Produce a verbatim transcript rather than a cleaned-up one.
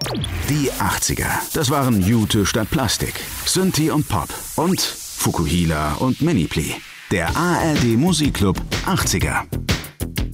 Die achtziger. Das waren Jute statt Plastik, Synthi und Pop und Fukuhila und Minipli. Der A R D Musikclub achtziger.